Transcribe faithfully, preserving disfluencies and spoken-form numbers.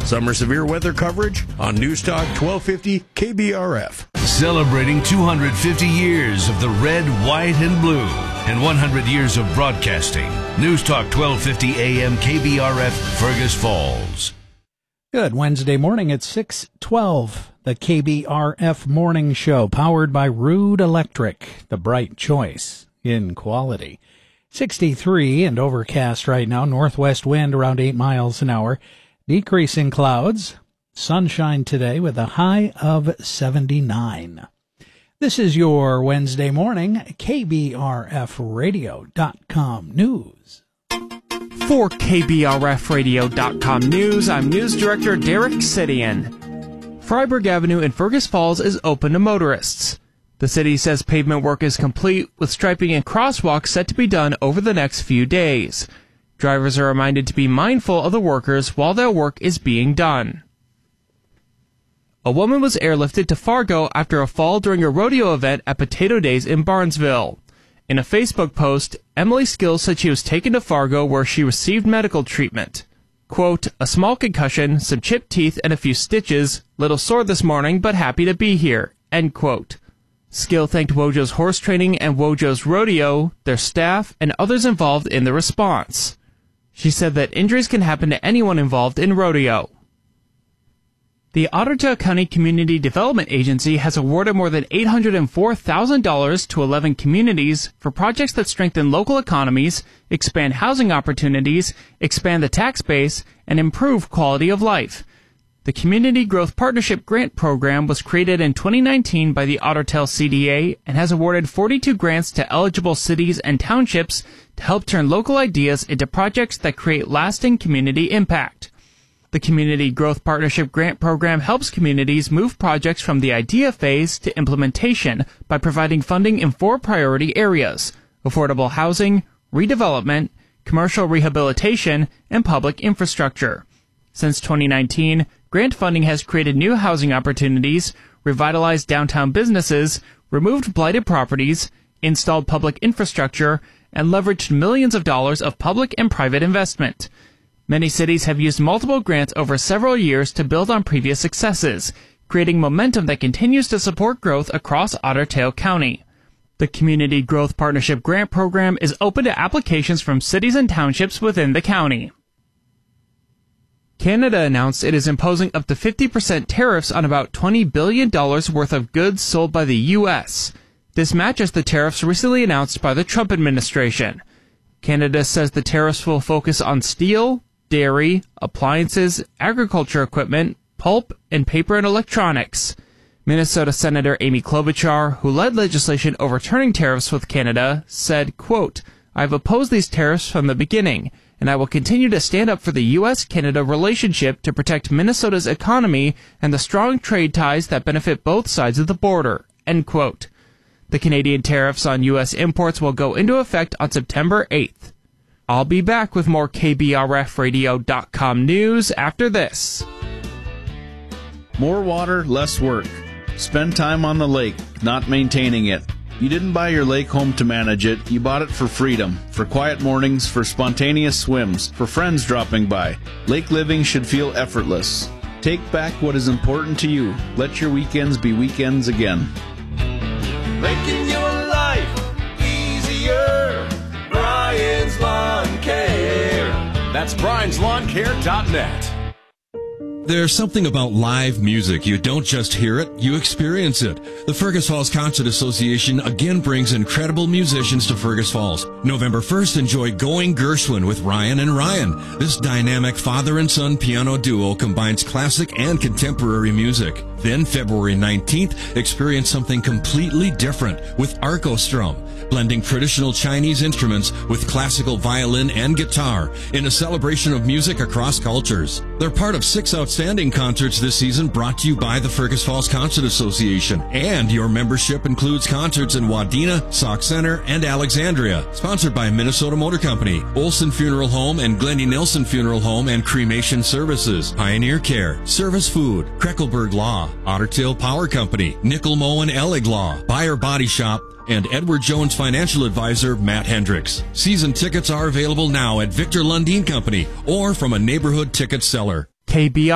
Summer severe weather coverage on Newstalk twelve fifty K B R F. Celebrating two hundred fifty years of the red, white, and blue and one hundred years of broadcasting. Newstalk twelve fifty A M K B R F, Fergus Falls. Good Wednesday morning at six twelve. The K B R F Morning Show, powered by Rude Electric, the bright choice in quality. sixty-three and overcast right now. Northwest wind around eight miles an hour. Decreasing clouds. Sunshine today with a high of seventy-nine. This is your Wednesday morning K B R F radio dot com news. For K B R F radio dot com news, I'm News Director Derek Sidian. Freiburg Avenue in Fergus Falls is open to motorists. The city says pavement work is complete, with striping and crosswalks set to be done over the next few days. Drivers are reminded to be mindful of the workers while their work is being done. A woman was airlifted to Fargo after a fall during a rodeo event at Potato Days in Barnesville. In a Facebook post, Emily Skills said she was taken to Fargo where she received medical treatment. Quote, a small concussion, some chipped teeth, and a few stitches. Little sore this morning, but happy to be here. End quote. Skill thanked Wojo's Horse Training and Wojo's Rodeo, their staff, and others involved in the response. She said that injuries can happen to anyone involved in rodeo. The Otter Tail County Community Development Agency has awarded more than eight hundred four thousand dollars to eleven communities for projects that strengthen local economies, expand housing opportunities, expand the tax base, and improve quality of life. The Community Growth Partnership Grant Program was created in twenty nineteen by the Otter Tail C D A and has awarded forty-two grants to eligible cities and townships to help turn local ideas into projects that create lasting community impact. The Community Growth Partnership Grant Program helps communities move projects from the idea phase to implementation by providing funding in four priority areas: affordable housing, redevelopment, commercial rehabilitation, and public infrastructure. Since twenty nineteen, grant funding has created new housing opportunities, revitalized downtown businesses, removed blighted properties, installed public infrastructure, and leveraged millions of dollars of public and private investment. Many cities have used multiple grants over several years to build on previous successes, creating momentum that continues to support growth across Otter Tail County. The Community Growth Partnership Grant Program is open to applications from cities and townships within the county. Canada announced it is imposing up to fifty percent tariffs on about twenty billion dollars worth of goods sold by the U S. This matches the tariffs recently announced by the Trump administration. Canada says the tariffs will focus on steel, dairy, appliances, agriculture equipment, pulp, and paper and electronics. Minnesota Senator Amy Klobuchar, who led legislation overturning tariffs with Canada, said, quote, I've opposed these tariffs from the beginning, and I will continue to stand up for the U S Canada relationship to protect Minnesota's economy and the strong trade ties that benefit both sides of the border, end quote. The Canadian tariffs on U S imports will go into effect on September eighth. I'll be back with more K B R F radio dot com news after this. More water, less work. Spend time on the lake, not maintaining it. You didn't buy your lake home to manage it. You bought it for freedom, for quiet mornings, for spontaneous swims, for friends dropping by. Lake living should feel effortless. Take back what is important to you. Let your weekends be weekends again. Making your life easier. Brian's Lawn Care. That's Brian's Lawn Care dot net. There's something about live music. You don't just hear it, you experience it. The Fergus Falls Concert Association again brings incredible musicians to Fergus Falls. November first, enjoy Going Gershwin with Ryan and Ryan. This dynamic father and son piano duo combines classic and contemporary music. Then February nineteenth, experience something completely different with Arcostrum, blending traditional Chinese instruments with classical violin and guitar in a celebration of music across cultures. They're part of six outstanding concerts this season brought to you by the Fergus Falls Concert Association. And your membership includes concerts in Wadena, Sauk Center, and Alexandria. Sponsored by Minnesota Motor Company, Olson Funeral Home and Glendy Nilsson Funeral Home and Cremation Services, Pioneer Care, Service Food, Kreckelberg Law, Otter Tail Power Company, Nickel Moe and Ellig Law, Buyer Body Shop, and Edward Jones financial advisor Matt Hendricks. Season tickets are available now at Victor Lundeen Company or from a neighborhood ticket seller. K B R